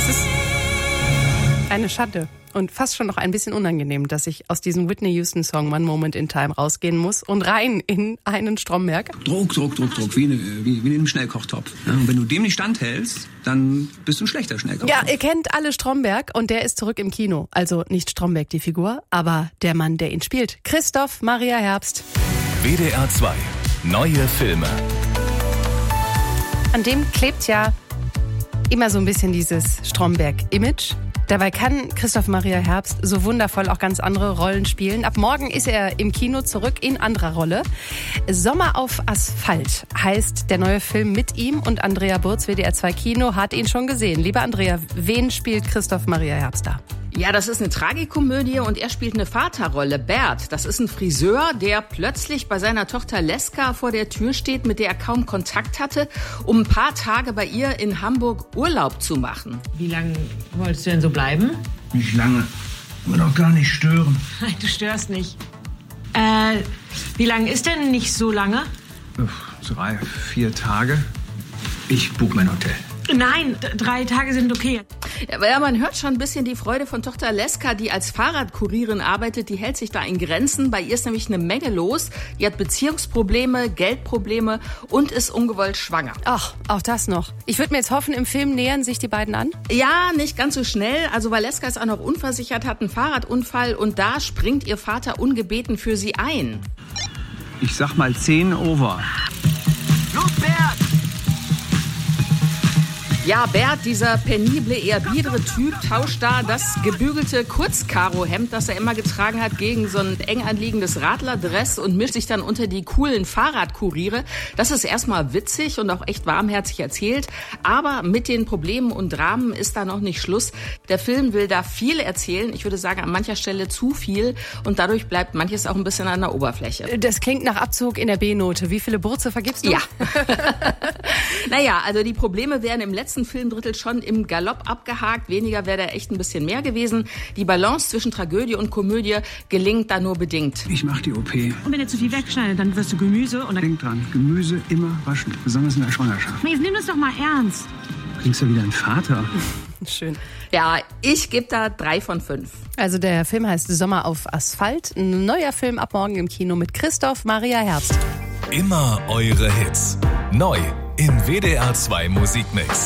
Es ist eine Schande und fast schon noch ein bisschen unangenehm, dass ich aus diesem Whitney Houston-Song One Moment in Time rausgehen muss und rein in einen Stromberg. Druck, wie in einem Schnellkochtopf. Ja, und wenn du dem nicht standhältst, dann bist du ein schlechter Schnellkochtopf. Ja, ihr kennt alle Stromberg und der ist zurück im Kino. Also nicht Stromberg die Figur, aber der Mann, der ihn spielt. Christoph Maria Herbst. WDR 2. Neue Filme. An dem klebt ja immer so ein bisschen dieses Stromberg-Image. Dabei kann Christoph Maria Herbst so wundervoll auch ganz andere Rollen spielen. Ab morgen ist er im Kino zurück in anderer Rolle. Sommer auf Asphalt heißt der neue Film mit ihm und Andrea Burz, WDR 2 Kino, hat ihn schon gesehen. Liebe Andrea, wen spielt Christoph Maria Herbst da? Ja, das ist eine Tragikomödie und er spielt eine Vaterrolle. Bert, das ist ein Friseur, der plötzlich bei seiner Tochter Leska vor der Tür steht, mit der er kaum Kontakt hatte, um ein paar Tage bei ihr in Hamburg Urlaub zu machen. Wie lange wolltest du denn so bleiben? Nicht lange. Ich will doch gar nicht stören. Nein, du störst nicht. Wie lange ist denn nicht so lange? 3, 4 Tage. Ich buche mein Hotel. Nein, 3 Tage sind okay. Ja, man hört schon ein bisschen die Freude von Tochter Leska, die als Fahrradkurierin arbeitet. Die hält sich da in Grenzen. Bei ihr ist nämlich eine Menge los. Die hat Beziehungsprobleme, Geldprobleme und ist ungewollt schwanger. Ach, auch das noch. Ich würde mir jetzt hoffen, im Film nähern sich die beiden an. Ja, nicht ganz so schnell. Also weil Leska ist auch noch unversichert, hat einen Fahrradunfall und da springt ihr Vater ungebeten für sie ein. Ich sag mal 10 over. Los, Bert! Ja, Bert, dieser penible, eher biedere Typ, tauscht da das gebügelte Kurzkarohemd, das er immer getragen hat, gegen so ein eng anliegendes Radlerdress und mischt sich dann unter die coolen Fahrradkuriere. Das ist erstmal witzig und auch echt warmherzig erzählt, aber mit den Problemen und Dramen ist da noch nicht Schluss. Der Film will da viel erzählen, ich würde sagen an mancher Stelle zu viel und dadurch bleibt manches auch ein bisschen an der Oberfläche. Das klingt nach Abzug in der B-Note. Wie viele Burze vergibst du? Ja. Naja, also die Probleme wären im letzten Filmdrittel schon im Galopp abgehakt. Weniger wäre da echt ein bisschen mehr gewesen. Die Balance zwischen Tragödie und Komödie gelingt da nur bedingt. Ich mach die OP. Und wenn ihr zu viel wegschneidet, dann wirst du Gemüse und dann... Denk dran, Gemüse immer waschen, besonders in der Schwangerschaft. Jetzt nimm das doch mal ernst. Bringst du wieder einen Vater? Schön. Ja, ich gebe da 3 von 5. Also der Film heißt Sommer auf Asphalt. Ein neuer Film ab morgen im Kino mit Christoph Maria Herbst. Immer eure Hits. Neu im WDR 2 Musikmix.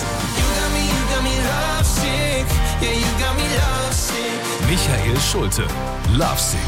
Michael Schulte, Lovesick.